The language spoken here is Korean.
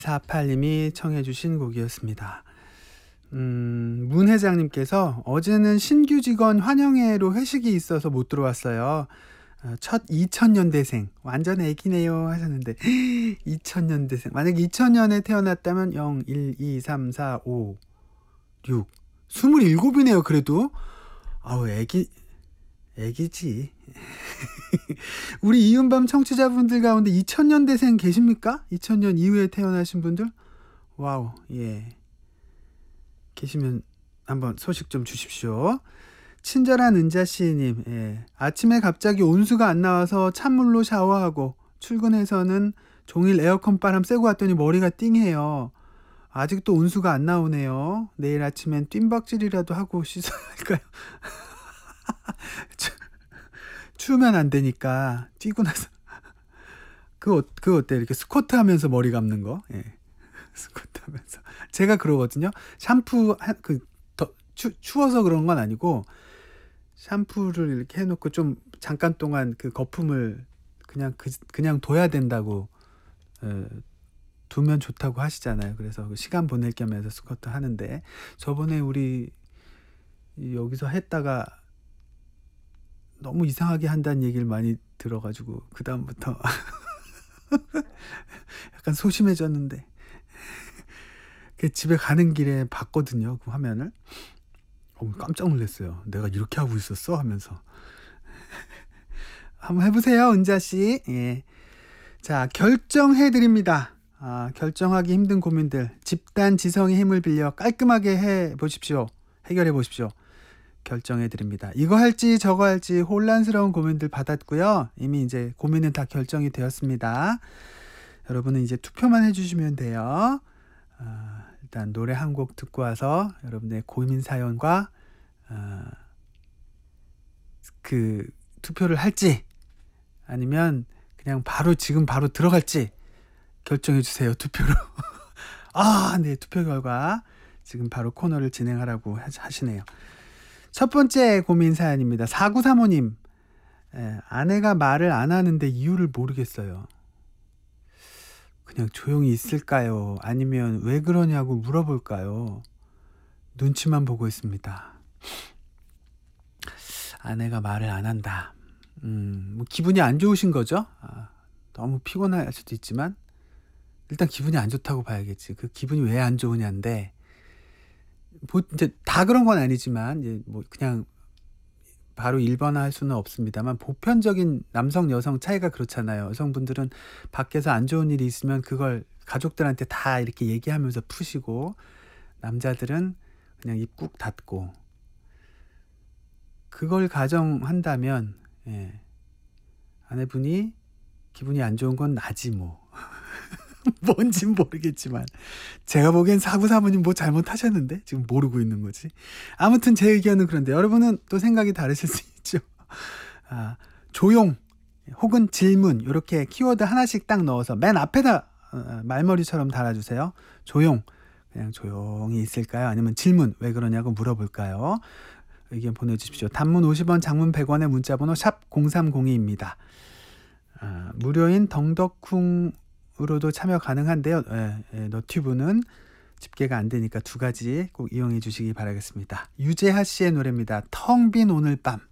48님이 청해 주신 곡이었습니다. 문 회장님께서 어제는 신규 직원 환영회로 회식이 있어서 못 들어왔어요. 첫 2000년대생 완전 애기네요 하셨는데 2000년대생 만약에 2000년에 태어났다면 0, 1, 2, 3, 4, 5, 6 27이네요. 그래도 아우 애기지. 우리 이은밤 청취자분들 가운데 2000년대생 계십니까? 2000년 이후에 태어나신 분들? 와우, 예. 계시면 한번 소식 좀 주십시오. 친절한 은자씨님, 예. 아침에 갑자기 온수가 안 나와서 찬물로 샤워하고 출근해서는 종일 에어컨 바람 쐬고 왔더니 머리가 띵해요. 아직도 온수가 안 나오네요. 내일 아침엔 뜀박질이라도 하고 씻어야 할까요? 추우면 안 되니까 뛰고 나서 그거 어때? 이렇게 스쿼트 하면서 머리 감는 거. 예. 스쿼트 하면서 제가 그러거든요. 샴푸 추워서 그런 건 아니고 샴푸를 이렇게 해놓고 좀 잠깐 동안 그 거품을 그냥 둬야 된다고 두면 좋다고 하시잖아요. 그래서 시간 보낼 겸해서 스쿼트 하는데 저번에 우리 여기서 했다가 너무 이상하게 한다는 얘기를 많이 들어가지고 그 다음부터 약간 소심해졌는데 집에 가는 길에 봤거든요. 그 화면을. 깜짝 놀랐어요. 내가 이렇게 하고 있었어? 하면서. 한번 해보세요, 은자씨. 예. 자, 결정해드립니다. 결정하기 힘든 고민들 집단 지성의 힘을 빌려 깔끔하게 해보십시오. 해결해 보십시오. 결정해드립니다. 이거 할지 저거 할지 혼란스러운 고민들 받았고요. 이미 이제 고민은 다 결정이 되었습니다. 여러분은 이제 투표만 해주시면 돼요. 일단 노래 한 곡 듣고 와서 여러분의 고민 사연과 그 투표를 할지 아니면 그냥 지금 바로 들어갈지 결정해 주세요. 투표로. 네, 투표 결과 지금 바로 코너를 진행하라고 하시네요. 첫 번째 고민 사연입니다. 4935님. 아내가 말을 안 하는데 이유를 모르겠어요. 그냥 조용히 있을까요? 아니면 왜 그러냐고 물어볼까요? 눈치만 보고 있습니다. 아내가 말을 안 한다. 뭐 기분이 안 좋으신 거죠? 너무 피곤할 수도 있지만 일단 기분이 안 좋다고 봐야겠지. 그 기분이 왜 안 좋으냐인데 이제 다 그런 건 아니지만 이제 뭐 그냥 바로 1번할 수는 없습니다만 보편적인 남성 여성 차이가 그렇잖아요. 여성분들은 밖에서 안 좋은 일이 있으면 그걸 가족들한테 다 이렇게 얘기하면서 푸시고 남자들은 그냥 입 꾹 닫고 그걸 가정한다면 아내분이 기분이 안 좋은 건 나지 뭐. 뭔진 모르겠지만 제가 보기엔 사부사모님 뭐 잘못하셨는데 지금 모르고 있는 거지. 아무튼 제 의견은 그런데 여러분은 또 생각이 다르실 수 있죠. 조용 혹은 질문 이렇게 키워드 하나씩 딱 넣어서 맨 앞에다 말머리처럼 달아주세요. 조용 그냥 조용히 있을까요? 아니면 질문 왜 그러냐고 물어볼까요? 의견 보내주십시오. 단문 50원 장문 100원의 문자번호 샵 0302입니다. 무료인 덩덕쿵 으로도 참여 가능한데요. 너튜브는 집계가 안 되니까 두 가지 꼭 이용해 주시기 바라겠습니다. 유재하 씨의 노래입니다. 텅 빈 오늘 밤.